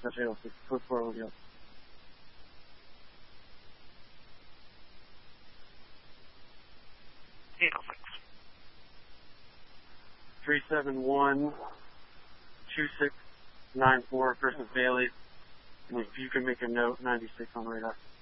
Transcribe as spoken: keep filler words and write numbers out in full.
eight oh six, code four audio. eight oh six. three seven one, two six nine four, Christmas Bailey. And if you can make a note, ninety-six on radar.